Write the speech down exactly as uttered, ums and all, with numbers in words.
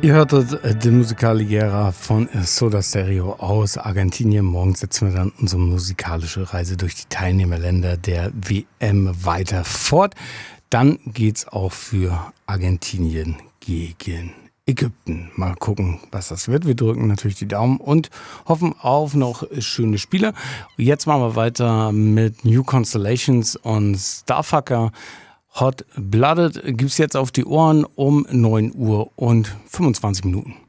Ihr hörtet äh, die Musikaliera von äh, Soda Stereo aus Argentinien. Morgen setzen wir dann unsere musikalische Reise durch die Teilnehmerländer der W M weiter fort. Dann geht's auch für Argentinien gegen Ägypten. Mal gucken, was das wird. Wir drücken natürlich die Daumen und hoffen auf noch schöne Spiele. Jetzt machen wir weiter mit New Constellations und Starfucker. Hot Blooded gibt's jetzt auf die Ohren um neun Uhr und fünfundzwanzig Minuten.